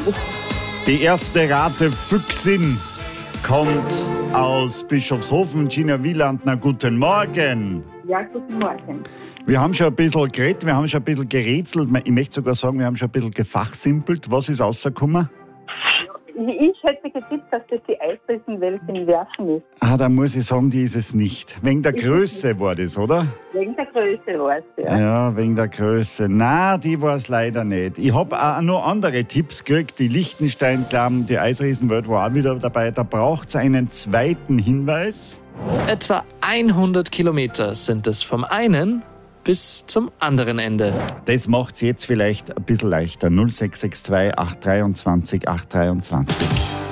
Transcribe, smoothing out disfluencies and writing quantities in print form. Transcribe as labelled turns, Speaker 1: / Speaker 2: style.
Speaker 1: Die erste Rate Füchsin kommt aus Bischofshofen. Gina Wielandner, guten Morgen.
Speaker 2: Ja, guten Morgen.
Speaker 1: Wir haben schon ein bisschen geredet, wir haben schon ein bisschen gerätselt. Ich möchte sogar sagen, wir haben schon ein bisschen gefachsimpelt. Was ist rausgekommen?
Speaker 2: Ich hätte getippt, dass das die Eisriesenwelt in Werfen ist.
Speaker 1: Da muss ich sagen, die ist es nicht. Wegen der Größe war das, oder?
Speaker 2: Wegen der Größe war es, ja.
Speaker 1: Ja, wegen der Größe. Na, die war es leider nicht. Ich habe auch noch andere Tipps gekriegt. Die Liechtenstein-Klamm, die Eisriesenwelt war auch wieder dabei. Da braucht es einen zweiten Hinweis.
Speaker 3: Etwa 100 Kilometer sind es vom einen bis zum anderen Ende.
Speaker 1: Das macht es jetzt vielleicht ein bisschen leichter. 0662 823 823.